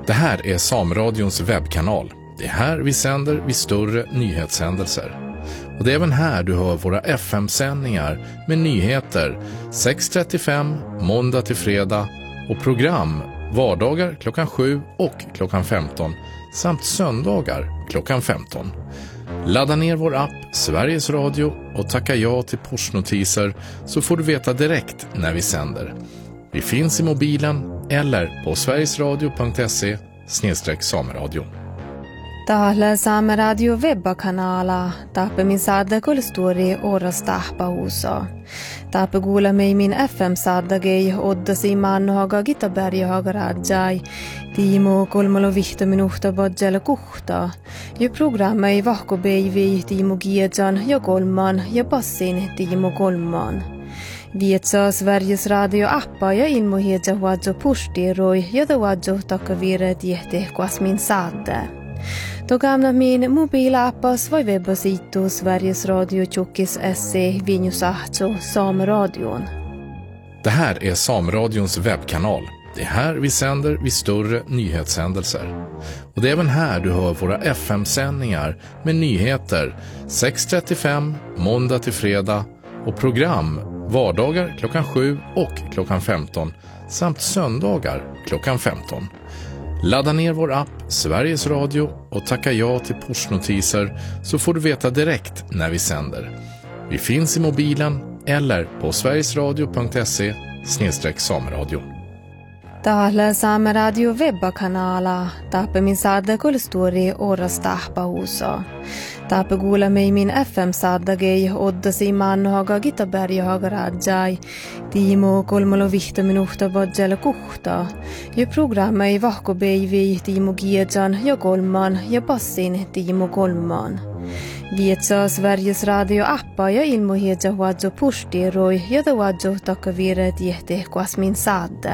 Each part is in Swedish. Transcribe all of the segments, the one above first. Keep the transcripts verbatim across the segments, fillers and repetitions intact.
Det här är Sameradions webbkanal. Det är här vi sänder vid större nyhetshändelser. Och det är även här du hör våra F M-sändningar med nyheter sex trettiofem måndag till fredag och program vardagar klockan sju och klockan femton samt söndagar klockan femton. Ladda ner vår app Sveriges Radio och tacka ja till pushnotiser så får du veta direkt när vi sänder. Vi finns i mobilen eller på sverigesradio punkt se snedstreck sameradio. Täällä Saameradio webbakanala taapemmin saada kolstori orasta pausa. Taape kuulemme min F M-saadagei oddasi mannohaga Gitaberjahaga rajai. Tiimo kolmalo vihta minuhta bodjala kuhta. Ja programmei vahkobeivi Tiimo Giejan ja kolman ja passin Tiimo kolman. Vietsa Sveriges Radio-appa ja ilmohedja huadjo pushtiroi ja da huadjo takavire tiehte kuasmin saade. Då gamla min mobilappas var webbasitu Sveriges Radio Tjockis se Vinjusahto Sameradion. Det här är Sameradions webbkanal. Det är här vi sänder vid större nyhetshändelser. Och det är även här du hör våra F M-sändningar med nyheter sex trettiofem måndag till fredag och program vardagar klockan sju och klockan femton samt söndagar klockan femton. Ladda ner vår app Sveriges Radio och tacka ja till pushnotiser så får du veta direkt när vi sänder. Vi finns i mobilen eller på sverigesradio punkt se snedstreck sameradio. Täällä Saameradio webbakanala taapemmin saada kolstori orasta pausa. Taape kuulemme min F M-saadagei oddasi mannohaga Gitaberjahaga rajai. Tiimo kolmalo vihta minuhta bodjala kuhta. Ja programmei vahkobeivi Tiimo Giejan ja kolman ja passin Tiimo kolman. Vietsa Sveriges Radio-appa ja ilmohedja huadjo pushtiroi ja da huadjo takavire tiehte kuasmin saade.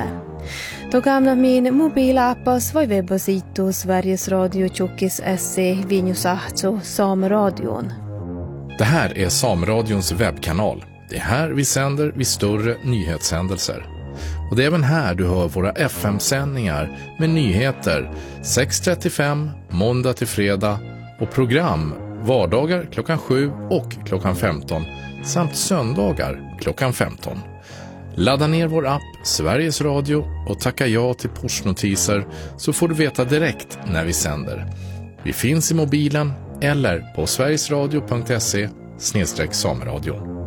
Då gamla min mobilappas var webbasitu Sveriges Radio Tjockis se Vinjusahto Sameradion. Det här är Sameradions webbkanal. Det är här vi sänder vid större nyhetshändelser. Och det är även här du hör våra F M-sändningar med nyheter sex trettiofem måndag till fredag och program vardagar klockan sju och klockan femton samt söndagar klockan femton. Ladda ner vår app Sveriges Radio och tacka ja till pushnotiser så får du veta direkt när vi sänder. Vi finns i mobilen eller på sverigesradio punkt se snedstreck sameradio.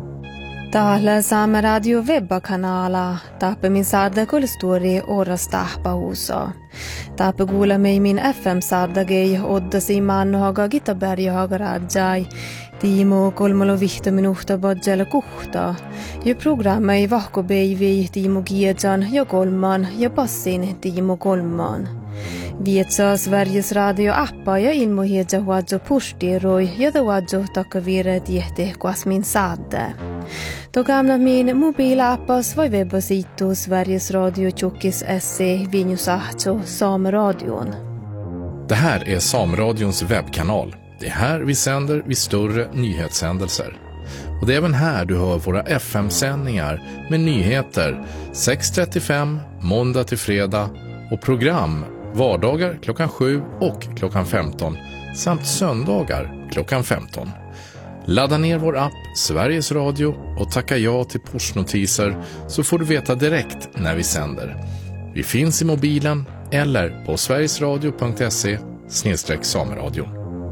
Täällä Saameradio webbakanala taapemmin saada kolstori orasta pausa. Taape kuulemme min F M-saadagei oddasi mannohaga Gitaberjahaga rajai. Tiimo kolmalo vihta minuhta bodjala kuhta. Ja programmei vahkobeivi Tiimo Giejan ja kolman ja passin Tiimo kolman. Vietsa Sveriges Radio-appa ja ilmohedja huadjo pushtiroi ja da huadjo takavire tiehte kuasmin saade. Då gamla min mobilappas var webbasitu Sveriges Radio Tjockis se Vinjusahto Sameradion. Det här är Sameradions webbkanal. Det är här vi sänder vid större nyhetshändelser. Och det är även här du hör våra F M-sändningar med nyheter sex trettiofem måndag till fredag och program vardagar klockan sju och klockan femton samt söndagar klockan femton. Ladda ner vår app Sveriges Radio och tacka ja till pushnotiser så får du veta direkt när vi sänder. Vi finns i mobilen eller på sverigesradio punkt se snedstreck sameradio.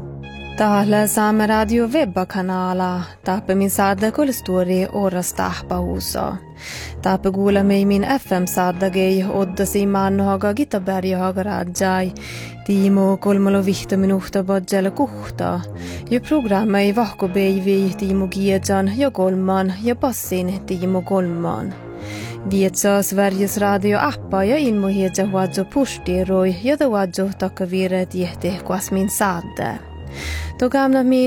Täällä Saameradio webbakanala taapemmin saada kolstori orasta pausa. Taape kuulemme min F M-saadagei oddasi mannohaga Gitaberjahaga rajai. Tiimo kolmalo vihta minuhta bodjala kuhta. Ja programmei vahkobeivi Tiimo Giejan ja kolman ja passin Tiimo kolman. Vietsa Sveriges Radio-appa ja ilmohedja huadjo pushtiroi ja da huadjo takavire tiehte kuasmin saade. Då gamla min